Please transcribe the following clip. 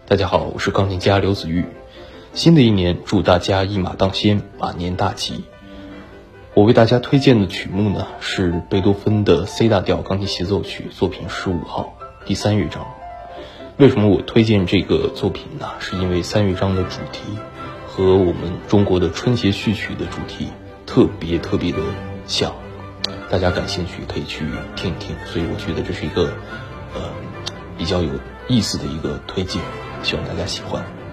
大家好，我是钢琴家刘子玉。新的一年，祝大家一马当先，马年大吉。我为大家推荐的曲目呢，是贝多芬的 C 大调钢琴协奏曲作品15号第3乐章。为什么我推荐这个作品呢？是因为3乐章的主题和我们中国的春节序曲的主题特别的像，大家感兴趣可以去听一听。所以我觉得这是一个比较有意思的一个推荐，希望大家喜欢。